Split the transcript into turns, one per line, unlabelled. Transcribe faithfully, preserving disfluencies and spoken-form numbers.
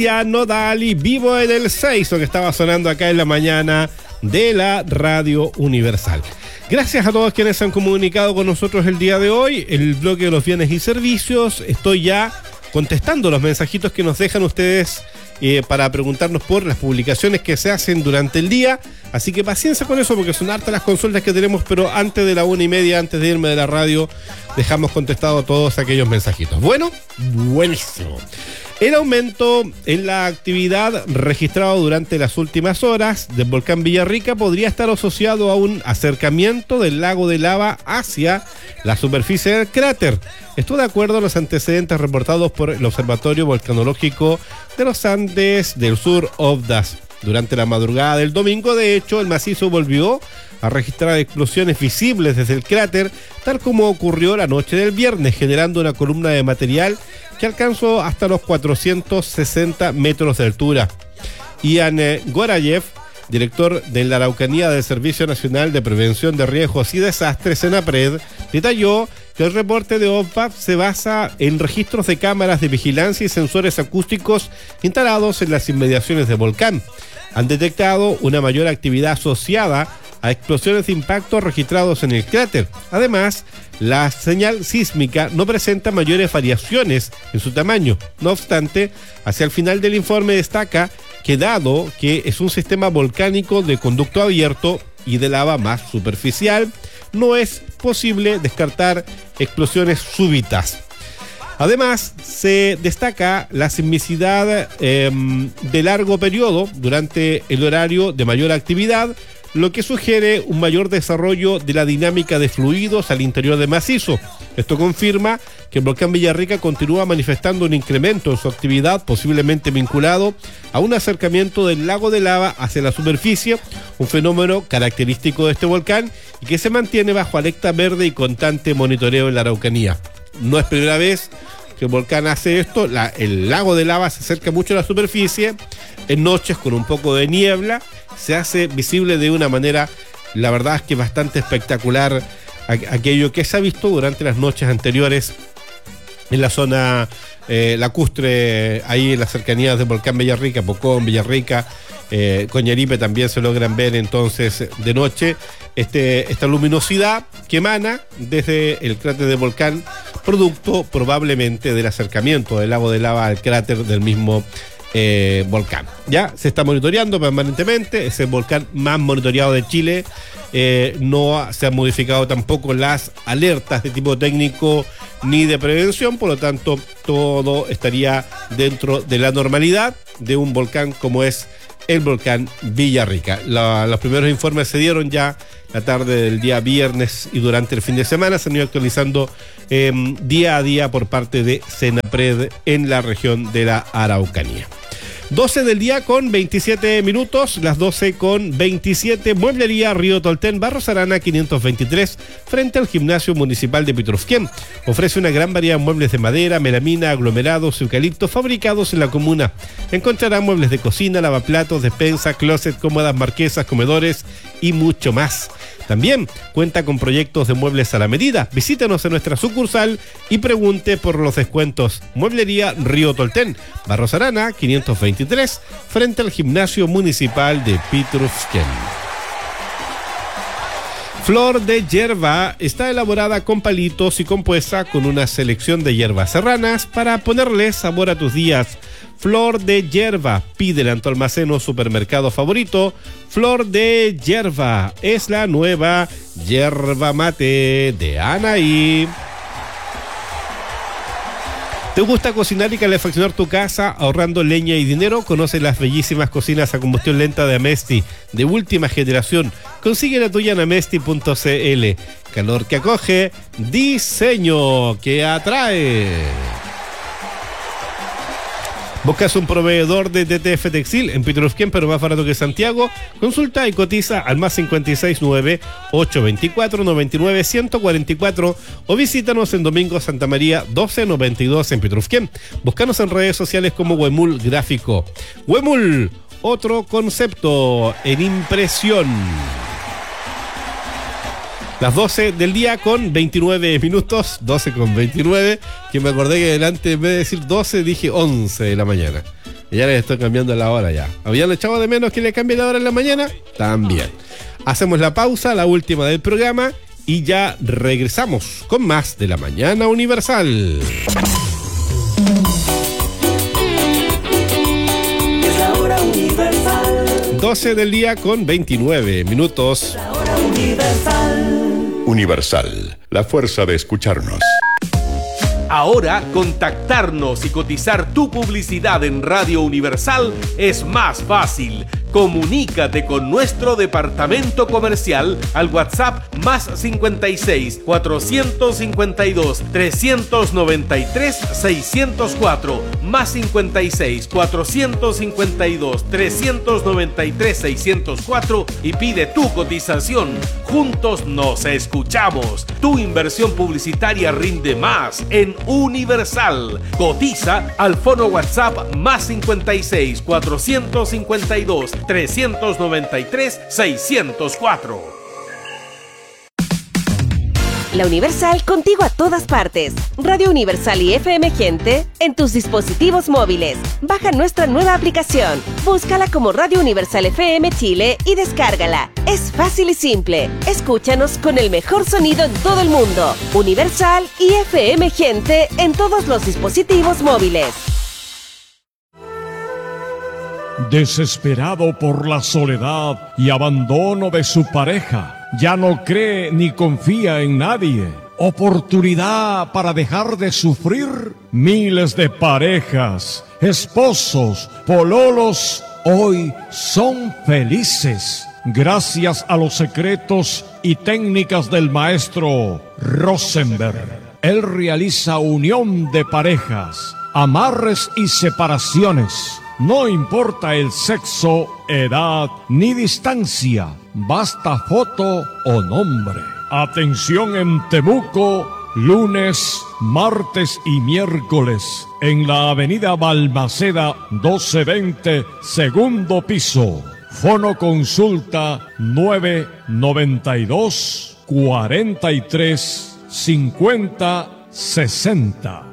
Nodal y Vivo en el seis, lo que estaba sonando acá en la mañana de la Radio Universal. Gracias a todos quienes se han comunicado con nosotros el día de hoy. El bloque de los bienes y servicios. Estoy ya contestando los mensajitos que nos dejan ustedes eh, para preguntarnos por las publicaciones que se hacen durante el día. Así que paciencia con eso porque son hartas las consultas que tenemos, pero antes de la una y media, antes de irme de la radio, dejamos contestado todos aquellos mensajitos. Bueno, buenísimo. El aumento en la actividad registrado durante las últimas horas del volcán Villarrica podría estar asociado a un acercamiento del lago de lava hacia la superficie del cráter. Esto de acuerdo a los antecedentes reportados por el Observatorio Volcanológico de los Andes del Sur, OVDAS. Durante la madrugada del domingo, de hecho, el macizo volvió a registrar explosiones visibles desde el cráter, tal como ocurrió la noche del viernes, generando una columna de material que alcanzó hasta los cuatrocientos sesenta metros de altura. Ian Gorayev, director de la Araucanía del Servicio Nacional de Prevención de Riesgos y Desastres, SENAPRED, detalló que el reporte de O P A P se basa en registros de cámaras de vigilancia y sensores acústicos instalados en las inmediaciones del volcán. Han detectado una mayor actividad asociada a explosiones de impacto registrados en el cráter. Además, la señal sísmica no presenta mayores variaciones en su tamaño. No obstante, hacia el final del informe destaca que dado que es un sistema volcánico de conducto abierto y de lava más superficial, no es posible descartar explosiones súbitas. Además, se destaca la sismicidad eh, de largo periodo durante el horario de mayor actividad, lo que sugiere un mayor desarrollo de la dinámica de fluidos al interior del macizo. Esto confirma que el volcán Villarrica continúa manifestando un incremento en su actividad, posiblemente vinculado a un acercamiento del lago de lava hacia la superficie, un fenómeno característico de este volcán y que se mantiene bajo alerta verde y constante monitoreo en la Araucanía. No es primera vez que el volcán hace esto. La, el lago de lava se acerca mucho a la superficie en noches con un poco de niebla. Se hace visible de una manera, la verdad es que bastante espectacular, aquello que se ha visto durante las noches anteriores en la zona eh, lacustre, ahí en las cercanías del volcán Villarrica, Pocón, Villarrica, eh, Coñaripe también se logran ver entonces de noche este, esta luminosidad que emana desde el cráter del volcán, producto probablemente del acercamiento del lago de lava al cráter del mismo Eh, volcán. Ya se está monitoreando permanentemente, es el volcán más monitoreado de Chile. Eh, no se han modificado tampoco las alertas de tipo técnico ni de prevención, por lo tanto todo estaría dentro de la normalidad de un volcán como es el volcán Villarrica. La, los primeros informes se dieron ya la tarde del día viernes y durante el fin de semana se han ido actualizando eh, día a día por parte de SENAPRED en la región de la Araucanía. doce del día con veintisiete minutos, las doce con veintisiete, Mueblería Río Tolten, Barros Arana quinientos veintitrés, frente al Gimnasio Municipal de Pitrufquén. Ofrece una gran variedad de muebles de madera, melamina, aglomerados, eucaliptos fabricados en la comuna. Encontrará muebles de cocina, lavaplatos, despensa, closet, cómodas, marquesas, comedores y mucho más. También cuenta con proyectos de muebles a la medida. Visítanos en nuestra sucursal y pregunte por los descuentos. Mueblería Río Tolten, Barros Arana quinientos veintitrés, frente al Gimnasio Municipal de Pitrufquén. Flor de Hierba está elaborada con palitos y compuesta con una selección de hierbas serranas para ponerle sabor a tus días. Flor de Hierba, pídela en tu almacén o supermercado favorito. Flor de Hierba es la nueva yerba mate de Anaí. ¿Te gusta cocinar y calefaccionar tu casa ahorrando leña y dinero? Conoce las bellísimas cocinas a combustión lenta de Amesti, de última generación. Consigue la tuya en amesti punto c l. Calor que acoge, diseño que atrae. ¿Buscas un proveedor de D T F Textil en Pitrufquén, pero más barato que Santiago? Consulta y cotiza al más cinco seis nueve, ocho dos cuatro, nueve nueve uno cuatro cuatro o visítanos en Domingo Santa María doce noventa y dos en Pitrufquén. Búscanos en redes sociales como Huemul Gráfico. Huemul, otro concepto en impresión. Las doce del día con veintinueve minutos, doce con veintinueve, que me acordé que delante en vez de decir doce dije once de la mañana. Y ya les estoy cambiando la hora ya. ¿Habían echado de menos que le cambie la hora en la mañana? También. Hacemos la pausa, la última del programa, y ya regresamos con más de La Mañana Universal.
Es la hora universal.
doce del día con veintinueve minutos.
La hora universal.
Universal, la fuerza de escucharnos.
Ahora, contactarnos y cotizar tu publicidad en Radio Universal es más fácil. Comunícate con nuestro departamento comercial al WhatsApp más cincuenta y seis, cuatrocientos cincuenta y dos, trescientos noventa y tres, seiscientos cuatro, más cincuenta y seis, cuatrocientos cincuenta y dos, trescientos noventa y tres, seiscientos cuatro y pide tu cotización. Juntos nos escuchamos. Tu inversión publicitaria rinde más en Universal. Cotiza al fono WhatsApp más cincuenta y seis, cuatrocientos cincuenta y dos, trescientos noventa y tres, seiscientos cuatro.
La Universal contigo a todas partes. Radio Universal y F M Gente en tus dispositivos móviles. Baja nuestra nueva aplicación. Búscala como Radio Universal F M Chile y descárgala. Es fácil y simple. Escúchanos con el mejor sonido en todo el mundo. Universal y F M Gente en todos los dispositivos móviles.
Desesperado por la soledad y abandono de su pareja, ya no cree ni confía en nadie. Oportunidad para dejar de sufrir. Miles de parejas, esposos, pololos, hoy son felices gracias a los secretos y técnicas del maestro Rosenberg. Él realiza unión de parejas, amarres y separaciones. No importa el sexo, edad ni distancia, basta foto o nombre. Atención en Temuco, lunes, martes y miércoles, en la avenida Balmaceda doce veinte, segundo piso. Fono consulta nueve noventa y dos, cuarenta y tres, cincuenta, sesenta.